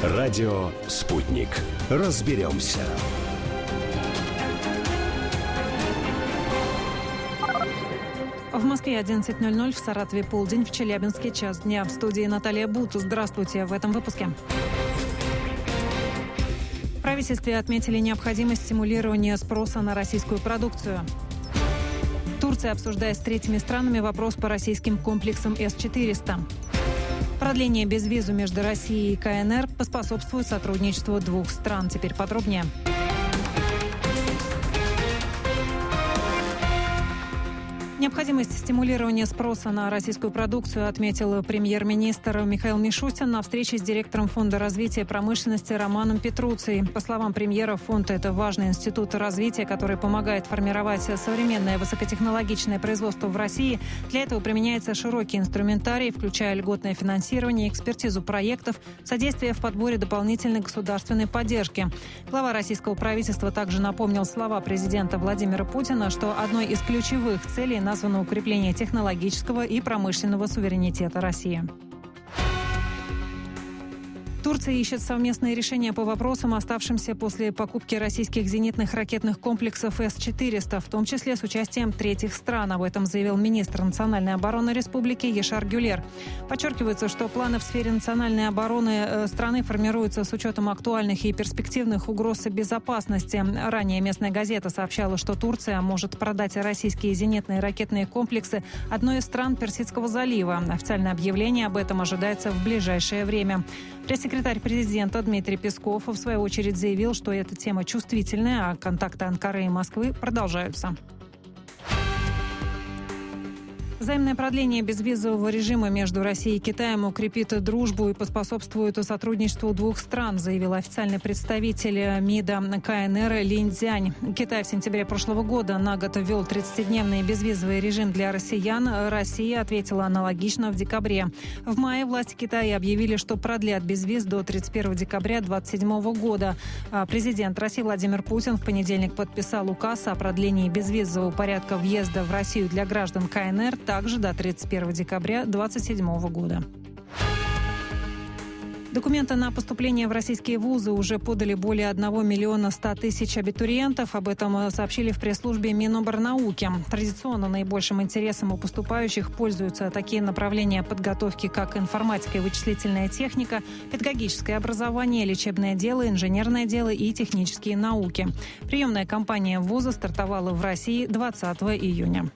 Радио «Спутник». Разберемся. В Москве 11:00, в Саратове полдень, в Челябинске час дня. В студии Наталья Бут. Здравствуйте в этом выпуске. В правительстве отметили необходимость стимулирования спроса на российскую продукцию. Турция обсуждает с третьими странами вопрос по российским комплексам С-400. Продление безвизу между Россией и КНР поспособствует сотрудничеству двух стран. Теперь подробнее. Необходимость стимулирования спроса на российскую продукцию отметил премьер-министр Михаил Мишустин на встрече с директором Фонда развития промышленности Романом Петруцией. По словам премьера, фонд – это важный институт развития, который помогает формировать современное высокотехнологичное производство в России. Для этого применяется широкий инструментарий, включая льготное финансирование, экспертизу проектов, содействие в подборе дополнительной государственной поддержки. Глава российского правительства также напомнил слова президента Владимира Путина, что одной из ключевых целей названо укрепление технологического и промышленного суверенитета России. Турция ищет совместные решения по вопросам, оставшимся после покупки российских зенитных ракетных комплексов С-400, в том числе с участием третьих стран. Об этом заявил министр национальной обороны республики Яшар Гюлер. Подчеркивается, что планы в сфере национальной обороны страны формируются с учетом актуальных и перспективных угроз безопасности. Ранее местная газета сообщала, что Турция может продать российские зенитные ракетные комплексы одной из стран Персидского залива. Официальное объявление об этом ожидается в ближайшее время. Пресс-секретарь президента Дмитрий Песков, в свою очередь, заявил, что эта тема чувствительная, а контакты Анкары и Москвы продолжаются. Взаимное продление безвизового режима между Россией и Китаем укрепит дружбу и поспособствует сотрудничеству двух стран, заявил официальный представитель МИДа КНР Линь Цзянь. Китай в сентябре прошлого года на год ввел 30-дневный безвизовый режим для россиян. Россия ответила аналогично в декабре. В мае власти Китая объявили, что продлят безвиз до 31 декабря 2027 года. Президент России Владимир Путин в понедельник подписал указ о продлении безвизового порядка въезда в Россию для граждан КНР также до 31 декабря 2027 года. Документы на поступление в российские вузы уже подали более 1 миллиона 100 тысяч абитуриентов. Об этом сообщили в пресс-службе Миноборнауки. Традиционно наибольшим интересом у поступающих пользуются такие направления подготовки, как информатика и вычислительная техника, педагогическое образование, лечебное дело, инженерное дело и технические науки. Приемная кампания в вузы стартовала в России 20 июня.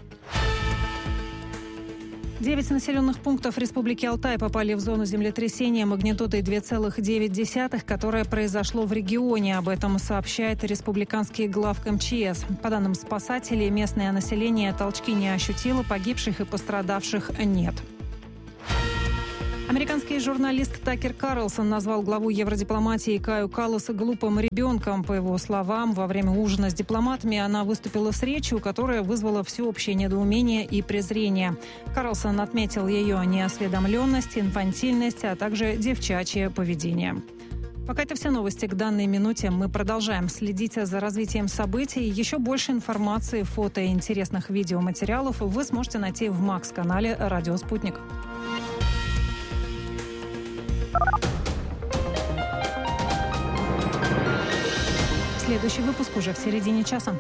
9 населенных пунктов Республики Алтай попали в зону землетрясения магнитудой 2,9, которое произошло в регионе. Об этом сообщает республиканский главк МЧС. По данным спасателей, местное население толчки не ощутило, погибших и пострадавших нет. Американский журналист Такер Карлсон назвал главу евродипломатии Каю Калласа глупым ребенком. По его словам, во время ужина с дипломатами она выступила с речью, которая вызвала всеобщее недоумение и презрение. Карлсон отметил ее неосведомленность, инфантильность, а также девчачье поведение. Пока это все новости к данной минуте. Мы продолжаем следить за развитием событий. Еще больше информации, фото и интересных видеоматериалов вы сможете найти в Макс-канале «Радио Спутник». Следующий выпуск уже в середине часа.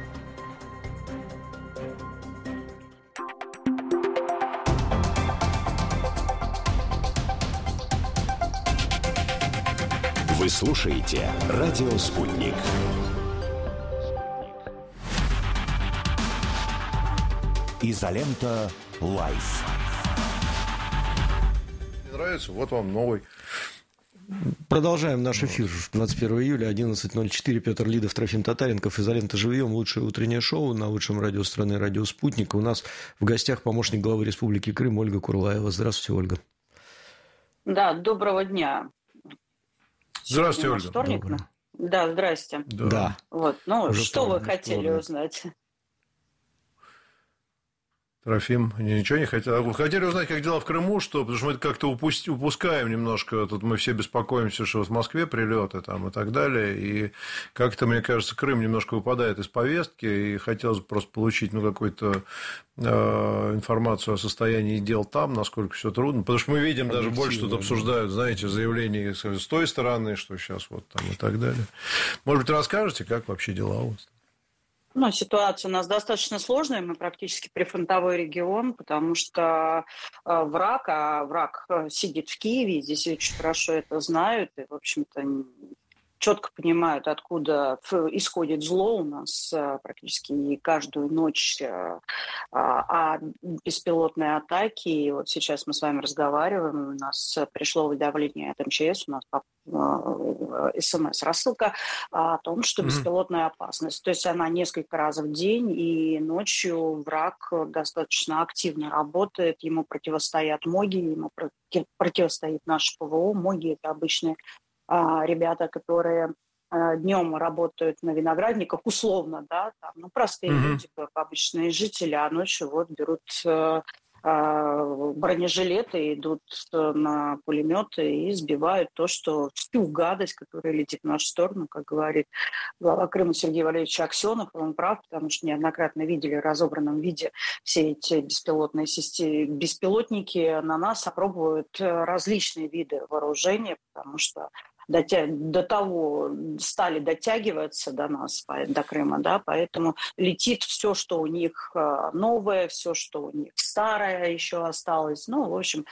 Вы слушаете «Радио Спутник». Изолента Лайф. Мне нравится, вот вам новый. Продолжаем наш эфир. 21 июля, 11:04. Петр Лидов, Трофим Татаренков. «Изолента живьем». Лучшее утреннее шоу на лучшем радио страны, радио «Спутник». У нас в гостях помощник главы Республики Крым Ольга Курлаева. Здравствуйте, Ольга. Да, доброго дня. Здравствуйте, Ольга. Вторник. Да, здрасте. Да. Вот, уже что вы вторник, хотели вторник. узнать? Трофим, ничего не хотел. Хотели узнать, как дела в Крыму, потому что мы как-то упускаем немножко. Тут мы все беспокоимся, что в Москве прилеты там и так далее. И как-то, мне кажется, Крым немножко выпадает из повестки. И хотелось бы просто получить какую-то информацию о состоянии дел там, насколько все трудно. Потому что мы видим, даже больше тут обсуждают, знаете, заявления с той стороны, что сейчас вот там и так далее. Может быть, расскажете, как вообще дела у вас? Ситуация у нас достаточно сложная, мы практически прифронтовой регион, потому что враг сидит в Киеве, здесь очень хорошо это знают, и, в общем-то, четко понимают, откуда исходит зло у нас практически каждую ночь беспилотные атаки. И вот сейчас мы с вами разговариваем, у нас пришло уведомление от МЧС, у нас СМС-рассылка о том, что беспилотная опасность. То есть она несколько раз в день, и ночью враг достаточно активно работает, ему противостоят МОГИ, ему противостоит наш ПВО. МОГИ – это обычные ребята, которые днем работают на виноградниках, условно, да, там, простые люди, как обычные жители, а ночью вот берут бронежилеты, идут на пулеметы и сбивают всю гадость, которая летит в нашу сторону, как говорит глава Крыма Сергей Валерьевич Аксенов. Он прав, потому что неоднократно видели в разобранном виде все эти беспилотники. На нас опробуют различные виды вооружения, потому что до того стали дотягиваться до нас, до Крыма, да, поэтому летит все, что у них новое, все, что у них старое еще осталось. В общем,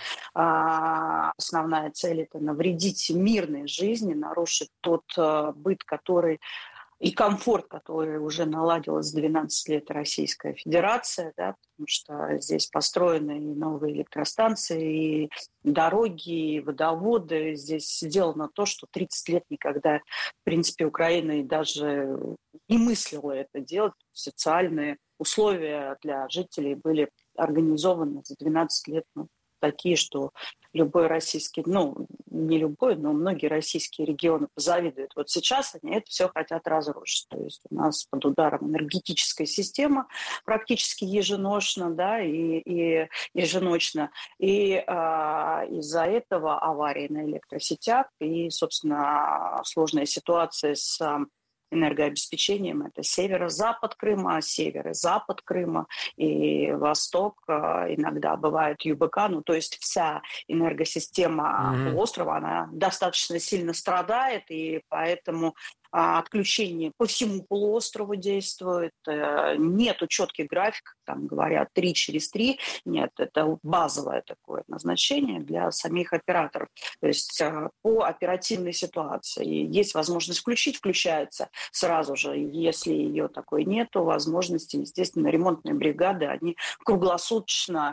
основная цель – это навредить мирной жизни, нарушить тот быт, который и комфорт, который уже наладилась 12 лет Российская Федерация, да, потому что здесь построены и новые электростанции, и дороги, и водоводы. Здесь сделано то, что 30 лет никогда, в принципе, Украина и даже не мыслила это делать. Социальные условия для жителей были организованы за 12 лет, такие, что любой российский, не любой, но многие российские регионы позавидуют. Вот сейчас они это все хотят разрушить. То есть у нас под ударом энергетическая система практически еженочно, да, и еженочно. И из-за этого аварии на электросетях и, собственно, сложная ситуация с энергообеспечением. Это северо-запад Крыма, север и запад Крыма, и восток, иногда бывает ЮБК, то есть вся энергосистема полуострова, она достаточно сильно страдает, и поэтому отключение по всему полуострову действует. Нету четких графиков, там говорят 3 через 3. Нет, это базовое такое назначение для самих операторов. То есть по оперативной ситуации есть возможность включается сразу же. Если ее такой нету, возможности, естественно, ремонтные бригады, они круглосуточно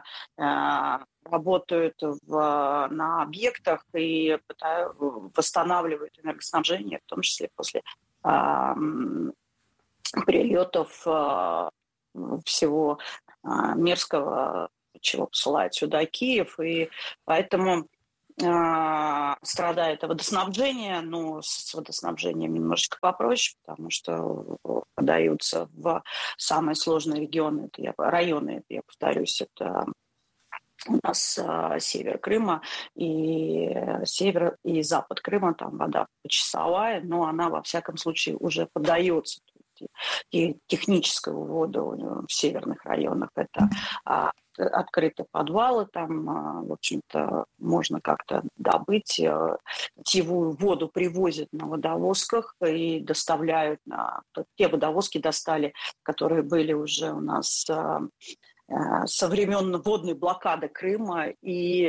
работают на объектах и восстанавливают энергоснабжение, в том числе после прилетов всего мерзкого, чего посылает сюда Киев. И поэтому страдает водоснабжение, но с водоснабжением немножечко попроще, потому что подаются в самые сложные районы, я повторюсь, это у нас север Крыма и север и запад Крыма, там вода почасовая, но она во всяком случае уже поддается. И технического ввода в северных районах это открытые подвалы, там, в общем-то, можно как-то добыть. Питьевую воду привозят на водовозках и доставляют те водовозки достали, которые были уже у нас со времен водной блокады Крыма, и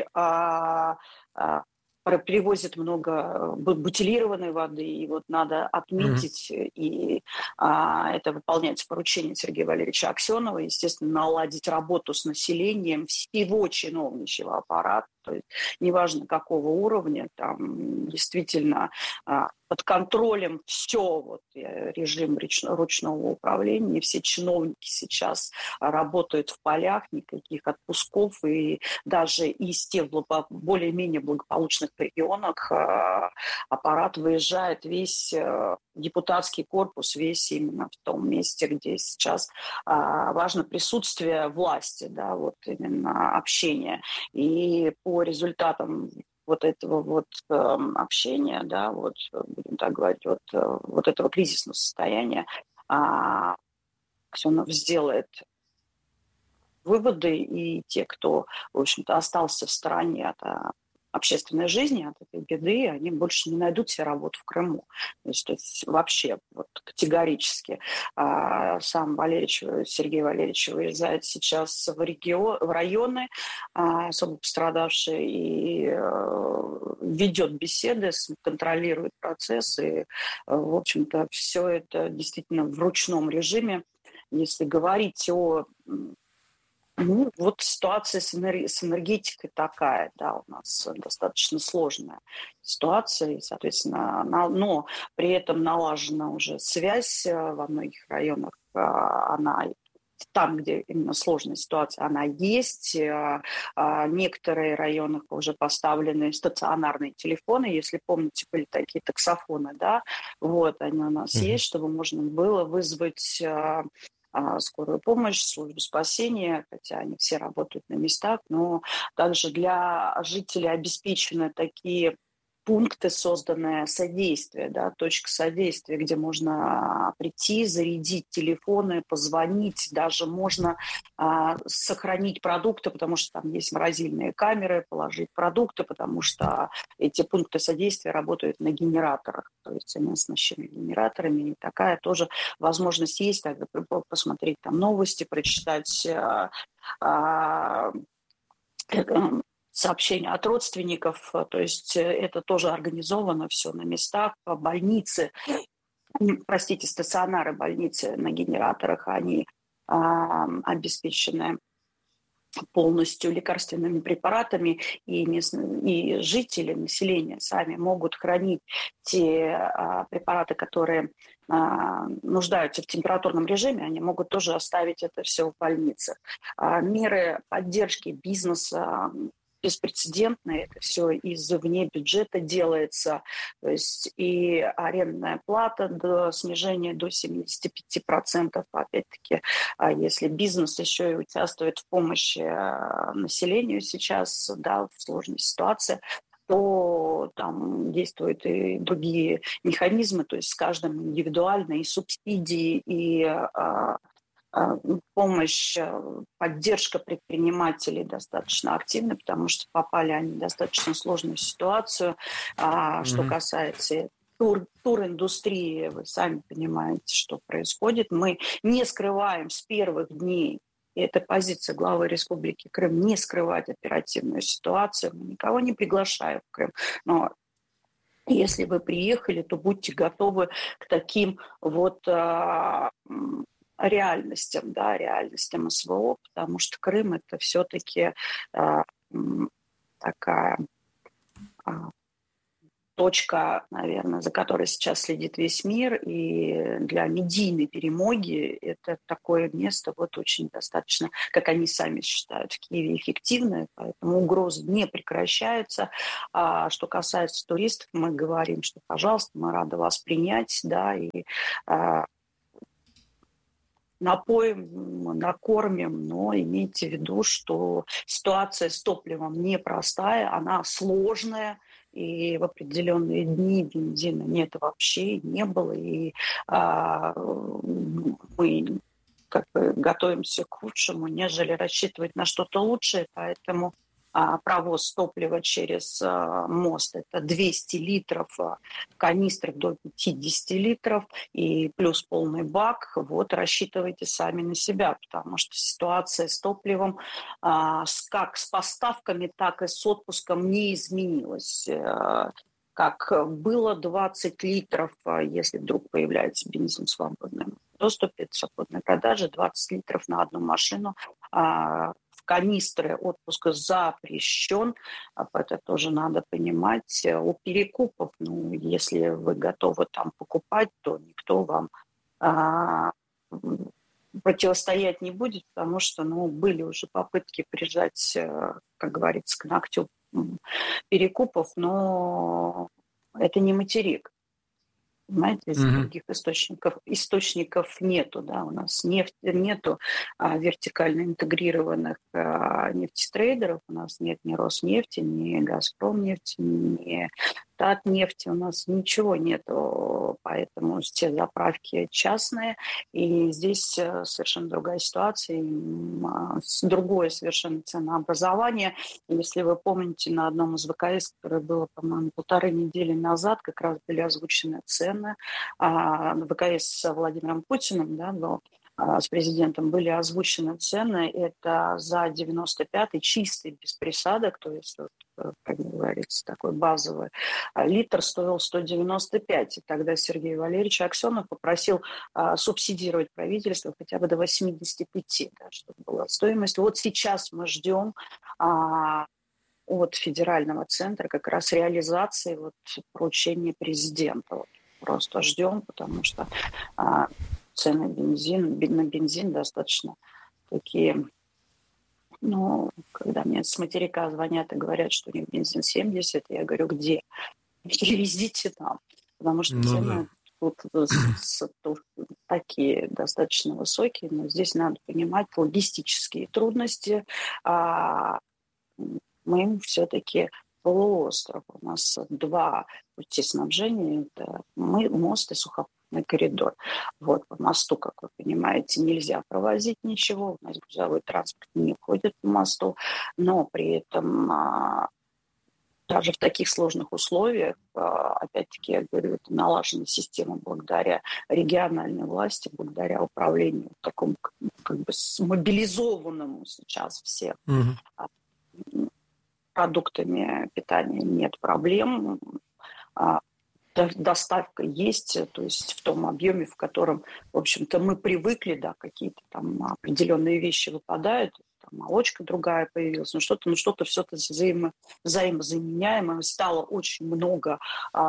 привозят много бутилированной воды, и вот надо отметить, и это выполняется поручение Сергея Валерьевича Аксенова, естественно, наладить работу с населением всего чиновничьего аппарата, То есть неважно какого уровня, там действительно под контролем все, вот, режим ручного управления, все чиновники сейчас работают в полях, никаких отпусков, и даже из тех более-менее благополучных регионах аппарат выезжает весь, депутатский корпус весь именно в том месте, где сейчас важно присутствие власти, да, вот именно общение. И по результатам вот этого вот общения, да, вот будем так говорить, вот этого кризисного состояния, Аксенов сделает выводы, и те, кто, в общем-то, остался в стороне от общественной жизни, от этой беды, они больше не найдут себе работу в Крыму. То есть вообще вот категорически. Сам Сергей Валерьевич выезжает сейчас в районы особо пострадавшие и ведет беседы, контролирует процесс. И, в общем-то, все это действительно в ручном режиме. Если говорить о... вот ситуация с энергетикой такая, да, у нас достаточно сложная ситуация, и, соответственно, но при этом налажена уже связь во многих районах, она там, где именно сложная ситуация, она есть. Некоторые районы уже поставлены стационарные телефоны, если помните, были такие таксофоны, да, вот, они у нас есть, чтобы можно было вызвать скорую помощь, службу спасения, хотя они все работают на местах, но также для жителей обеспечены такие пункты, созданные содействия, да, точка содействия, где можно прийти, зарядить телефоны, позвонить, даже можно сохранить продукты, потому что там есть морозильные камеры, положить продукты, потому что эти пункты содействия работают на генераторах, то есть они оснащены генераторами, и такая тоже возможность есть, тогда посмотреть там новости, прочитать сообщения от родственников, то есть это тоже организовано все на местах, больницы, стационары больницы на генераторах, они обеспечены полностью лекарственными препаратами, и жители, население сами могут хранить те препараты, которые нуждаются в температурном режиме, они могут тоже оставить это все в больницах. Меры поддержки бизнеса беспрецедентные, это все извне бюджета делается, то есть и арендная плата до снижения до 75%, опять-таки, если бизнес еще и участвует в помощи населению сейчас, да, в сложной ситуации, то там действуют и другие механизмы, то есть с каждым индивидуально и субсидии, и помощь, поддержка предпринимателей достаточно активна, потому что попали они в достаточно сложную ситуацию. Что касается туриндустрии, вы сами понимаете, что происходит. Мы не скрываем с первых дней, и это позиция главы Республики Крым, не скрывать оперативную ситуацию. Мы никого не приглашаем в Крым. Но если вы приехали, то будьте готовы к таким вот реальностям, да, реальностям СВО, потому что Крым – это все-таки такая точка, наверное, за которой сейчас следит весь мир, и для медийной перемоги это такое место вот очень достаточно, как они сами считают, в Киеве эффективное, поэтому угрозы не прекращаются. А что касается туристов, мы говорим, что, пожалуйста, мы рады вас принять, да, и напоим, накормим, но имейте в виду, что ситуация с топливом непростая, она сложная, и в определенные дни бензина нет вообще, не было, и мы как бы готовимся к худшему, нежели рассчитывать на что-то лучшее, поэтому провоз топлива через мост – это 200 литров, канистры до 50 литров и плюс полный бак. Вот рассчитывайте сами на себя, потому что ситуация с топливом как с поставками, так и с отпуском не изменилась. Как было 20 литров, если вдруг появляется бензин в свободном доступе, в свободной продаже, 20 литров на одну машину. канистры отпуска запрещен. Это тоже надо понимать. У перекупов, если вы готовы там покупать, то никто вам противостоять не будет, потому что, были уже попытки прижать, как говорится, к ногтю перекупов, но это не материк. Понимаете, других источников нету, да, у нас нету вертикально интегрированных нефтетрейдеров, у нас нет ни Роснефти, ни Газпромнефти, ни Татнефти, у нас ничего нету, поэтому все заправки частные, и здесь совершенно другая ситуация, другое совершенно ценообразование. Если вы помните, на одном из ВКС, которое было, по-моему, 1,5 недели назад, как раз были озвучены цены. ВКС с Владимиром Путиным, да, был, с президентом, были озвучены цены. Это за 95-й чистый, без присадок, то есть, как говорится, такой базовый литр стоил 195. И тогда Сергей Валерьевич Аксенов попросил субсидировать правительство хотя бы до 85, да, чтобы была стоимость. Вот сейчас мы ждем от федерального центра как раз реализации поручения президента. Просто ждем, потому что цены на бензин достаточно такие, когда мне с материка звонят и говорят, что у них бензин 70, я говорю, где? Везите нам, потому что цены тут такие достаточно высокие, но здесь надо понимать логистические трудности. Мы все-таки полуостров. У нас 2 пути снабжения. Это мост и сухопутный коридор. По мосту, как вы понимаете, нельзя провозить ничего. У нас грузовой транспорт не ходит по мосту. Но при этом даже в таких сложных условиях, опять-таки, я говорю, это налажена система благодаря региональной власти, благодаря управлению такому мобилизованному сейчас всех. Продуктами питания нет проблем, доставка есть, то есть в том объеме, в котором, в общем-то, мы привыкли, да, какие-то там определенные вещи выпадают, там молочка другая появилась, что-то все-то взаимозаменяемое, стало очень много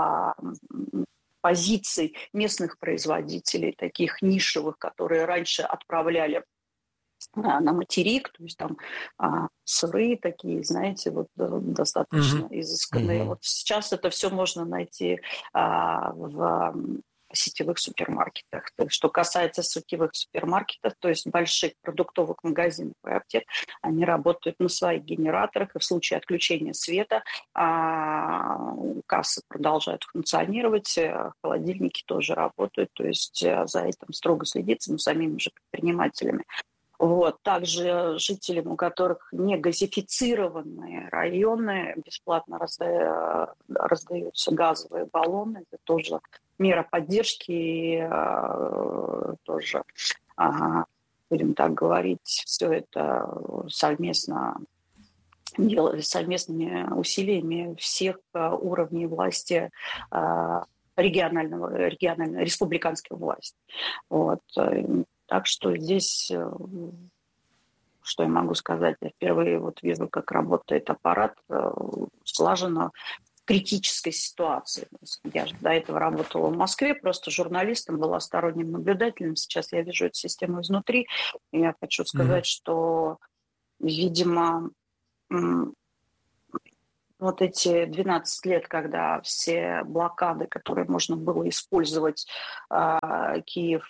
позиций местных производителей, таких нишевых, которые раньше отправляли на материк, то есть там сыры такие, знаете, достаточно изысканные. Сейчас это все можно найти в сетевых супермаркетах. Что касается сетевых супермаркетов, то есть больших продуктовых магазинов и аптек, они работают на своих генераторах, и в случае отключения света кассы продолжают функционировать, холодильники тоже работают, то есть за этим строго следится, самими же предпринимателями. Также жителям, у которых не газифицированные районы, бесплатно раздаются газовые баллоны. Это тоже мера поддержки, и тоже, будем так говорить, все это совместно делать, совместными усилиями всех уровней власти, региональной, республиканской власти. Так что здесь, что я могу сказать, я впервые вижу, как работает аппарат слаженно в критической ситуации. Я же до этого работала в Москве, просто журналистом, была сторонним наблюдателем. Сейчас я вижу эту систему изнутри. И я хочу сказать, что, видимо, эти 12 лет, когда все блокады, которые можно было использовать, Киев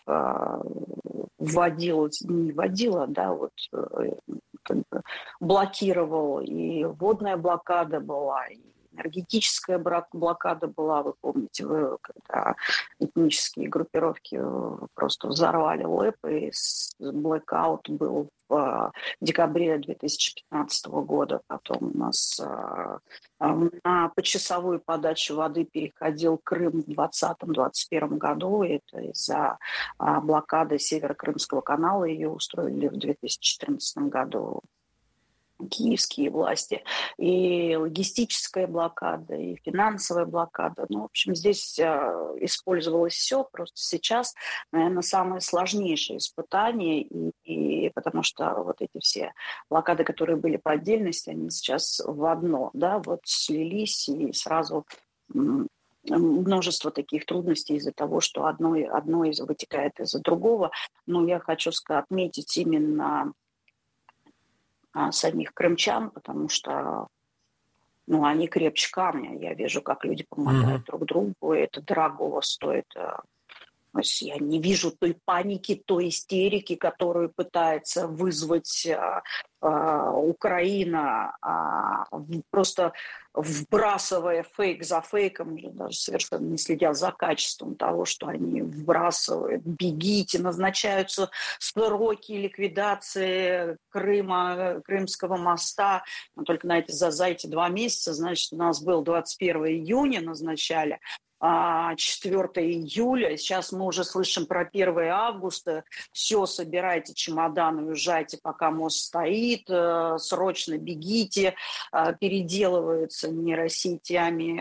блокировал, и водная блокада была, и энергетическая блокада была, вы помните, когда этнические группировки просто взорвали ЛЭП, и блэкаут был в декабре 2015 года. Потом у нас на почасовую подачу воды переходил Крым в 2020-2021 году. Это из-за блокады Северо-Крымского канала. Ее устроили в 2014 году киевские власти, и логистическая блокада, и финансовая блокада. Ну, в общем, здесь использовалось все. Просто сейчас, наверное, самое сложнейшее испытание, и потому что вот эти все блокады, которые были по отдельности, они сейчас в одно, да, вот слились, и сразу множество таких трудностей из-за того, что одно вытекает из-за другого. Но я хочу отметить именно самих крымчан, потому что они крепче камня. Я вижу, как люди помогают друг другу, и это дорогого стоит. То есть я не вижу той паники, той истерики, которую пытается вызвать Украина, просто вбрасывая фейк за фейком, даже совершенно не следя за качеством того, что они вбрасывают. Бегите, назначаются сроки ликвидации Крыма, Крымского моста. Но только за эти 2 месяца, значит, у нас был 21 июня назначали, 4 июля, сейчас мы уже слышим про 1 августа, все, собирайте чемоданы, уезжайте, пока мост стоит, срочно бегите, переделываются нейросетями,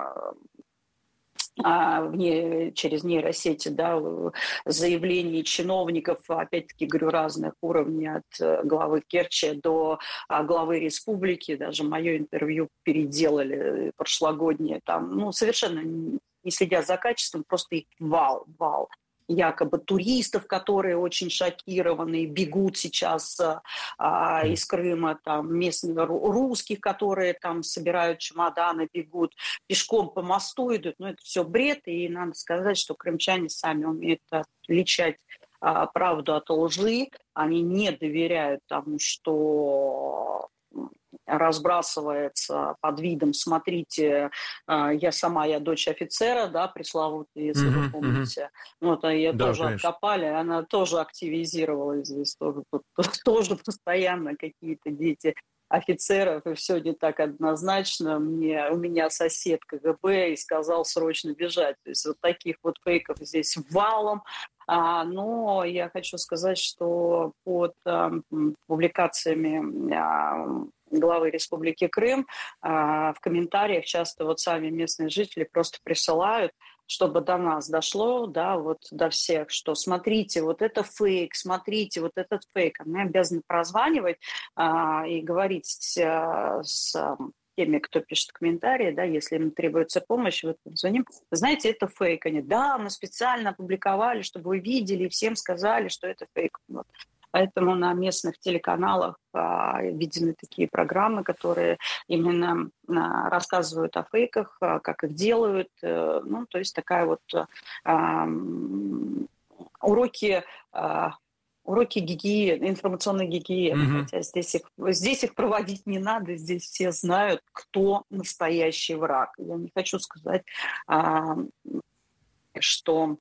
через нейросети, да, заявления чиновников, опять-таки, говорю, разных уровней, от главы Керчи до главы республики. Даже мое интервью переделали прошлогоднее. Там, совершенно не следя за качеством, просто их вал. Якобы туристов, которые очень шокированы, бегут сейчас из Крыма, там местных русских, которые там собирают чемоданы, бегут, пешком по мосту идут. Это все бред, и надо сказать, что крымчане сами умеют отличать правду от лжи. Они не доверяют тому, что разбрасывается под видом, смотрите, я дочь офицера, да, пресловутая, если вы помните. Ее тоже конечно. Откопали, она тоже активизировалась здесь, тоже постоянно какие-то дети офицеров, и все не так однозначно. У меня сосед КГБ и сказал срочно бежать. То есть вот таких вот фейков здесь валом. Но я хочу сказать, что под публикациями главы Республики Крым в комментариях часто вот сами местные жители просто присылают, чтобы до нас дошло, да, вот до всех, что смотрите, вот это фейк, смотрите, вот этот фейк. Мы обязаны прозванивать и говорить с теми, кто пишет комментарии, да, если им требуется помощь, вот звоним. Вы знаете, это фейк. Они, да, мы специально опубликовали, чтобы вы видели, и всем сказали, что это фейк. Вот. Поэтому на местных телеканалах видны такие программы, которые именно рассказывают о фейках, как их делают. То есть такая вот уроки гигиены, информационной гигиены. Хотя здесь их проводить не надо, здесь все знают, кто настоящий враг. Я не хочу сказать, что...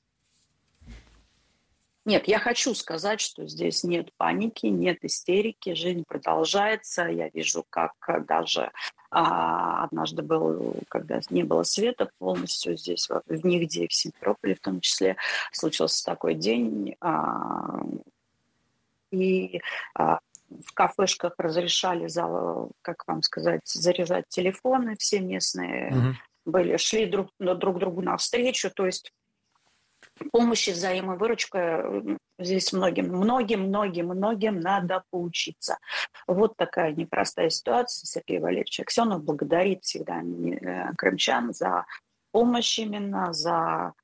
Нет, я хочу сказать, что здесь нет паники, нет истерики, жизнь продолжается. Я вижу, как даже однажды был, когда не было света полностью здесь, в нигде, в Симферополе в том числе, случился такой день. И в кафешках разрешали, как вам сказать, заряжать телефоны, все местные шли друг другу навстречу, то есть помощи, взаимовыручка здесь многим надо поучиться. Вот такая непростая ситуация. Сергей Валерьевич Аксенов благодарит всегда крымчан за помощь именно, за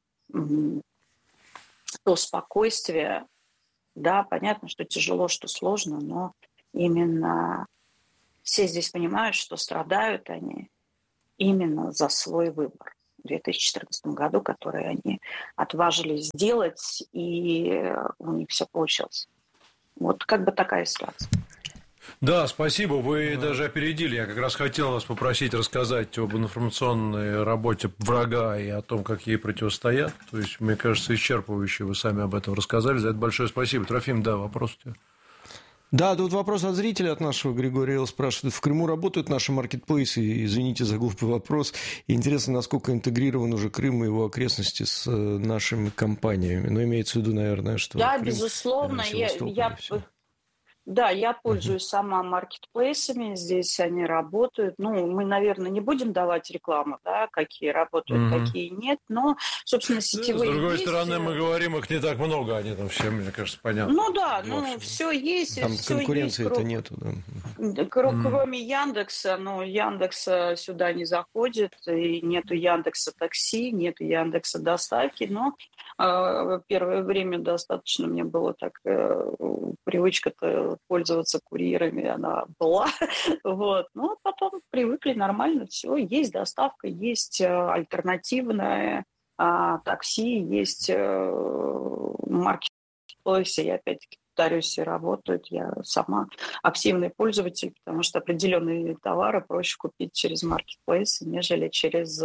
то спокойствие. Да, понятно, что тяжело, что сложно, но именно все здесь понимают, что страдают они именно за свой выбор. В 2014 году, которые они отважились сделать, и у них все получилось. Вот как бы такая ситуация. Да, спасибо. Вы даже опередили. Я как раз хотел вас попросить рассказать об информационной работе врага и о том, как ей противостоят. То есть, мне кажется, исчерпывающе вы сами об этом рассказали. За это большое спасибо. Трофим, да, вопрос у тебя. Да, тут вопрос от зрителя, от нашего Григория Эл спрашивает. В Крыму работают наши маркетплейсы? Извините за глупый вопрос. И интересно, насколько интегрирован уже Крым и его окрестности с нашими компаниями. Но имеется в виду, наверное, что... Да, Крым, безусловно. Да, я пользуюсь сама маркетплейсами, здесь они работают. Мы, наверное, не будем давать рекламу, да, какие работают, какие нет, но, собственно, сетевые С другой есть. стороны, мы говорим, их не так много, они там все, мне кажется, понятно. Все есть. Там все конкуренции-то нету, да. Кроме Яндекса, но Яндекс сюда не заходит, и нету Яндекса такси, нету Яндекса доставки, но первое время достаточно мне было так, привычка-то пользоваться курьерами, она была, вот, но потом привыкли нормально, все, есть доставка, есть альтернативное такси, есть маркетплейсы, и опять-таки повторюсь, и работают. Я сама активный пользователь, потому что определенные товары проще купить через маркетплейсы, нежели через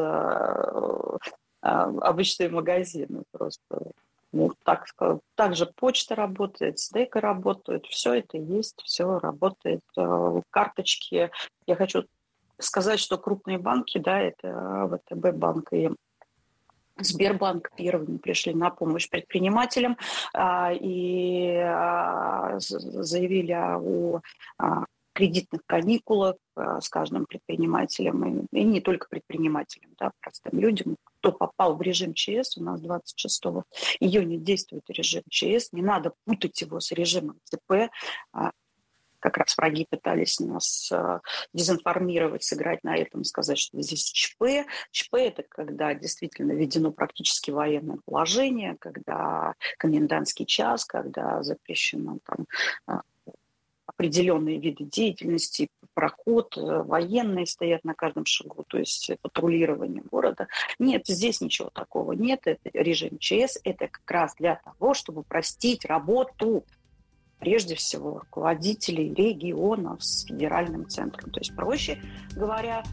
обычные магазины. Просто так же почта работает, Снека работает, все это есть, все работает. Карточки. Я хочу сказать, что крупные банки, да, это ВТБ банк и Сбербанк первыми пришли на помощь предпринимателям и заявили о кредитных каникулах с каждым предпринимателем, и не только предпринимателям, да, простым людям. Кто попал в режим ЧС, у нас 26 июня действует режим ЧС, не надо путать его с режимом ЦП. Как раз враги пытались нас дезинформировать, сыграть на этом, сказать, что здесь ЧП. ЧП – это когда действительно введено практически военное положение, когда комендантский час, когда запрещено там определенные виды деятельности, проход, военные стоят на каждом шагу, то есть патрулирование города. Нет, здесь ничего такого нет. Это режим ЧС, это как раз для того, чтобы упростить работу прежде всего руководителей регионов с федеральным центром. То есть, проще говоря...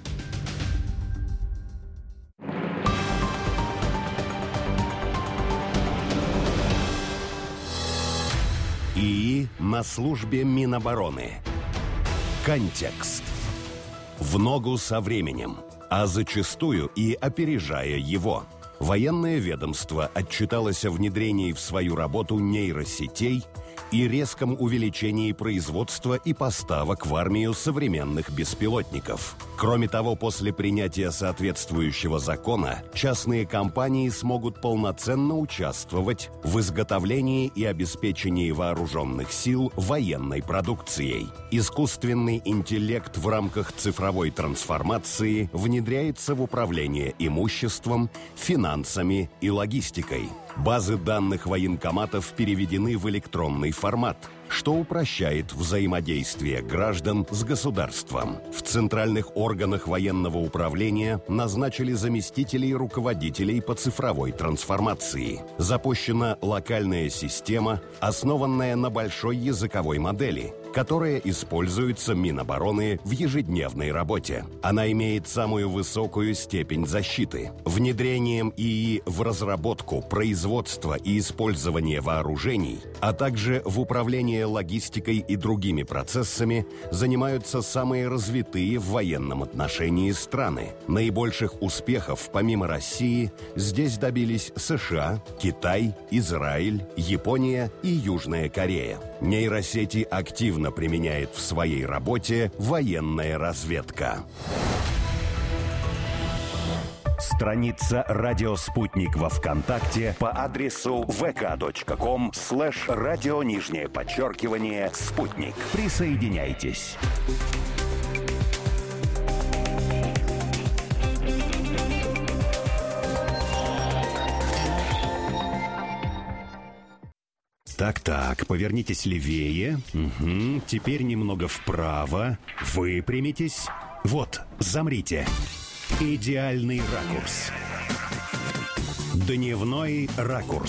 ИИ на службе Минобороны. Контекст. В ногу со временем, а зачастую и опережая его. Военное ведомство отчиталось о внедрении в свою работу нейросетей и резком увеличении производства и поставок в армию современных беспилотников. Кроме того, после принятия соответствующего закона, частные компании смогут полноценно участвовать в изготовлении и обеспечении вооруженных сил военной продукцией. Искусственный интеллект в рамках цифровой трансформации внедряется в управление имуществом, финансами и логистикой. Базы данных военкоматов переведены в электронный формат, что упрощает взаимодействие граждан с государством. В центральных органах военного управления назначили заместителей руководителей по цифровой трансформации. Запущена локальная система, основанная на большой языковой модели, которая используется Минобороны в ежедневной работе. Она имеет самую высокую степень защиты. Внедрением ИИ в разработку, производство и использование вооружений, а также в управление логистикой и другими процессами занимаются самые развитые в военном отношении страны. Наибольших успехов, помимо России, здесь добились США, Китай, Израиль, Япония и Южная Корея. Нейросети активно применяет в своей работе военная разведка. Страница «Радио Спутник» во ВКонтакте по адресу vk.com/радио_спутник. Присоединяйтесь. Так, повернитесь левее. Угу. Теперь немного вправо. Выпрямитесь. Вот, замрите. Идеальный ракурс. Дневной ракурс.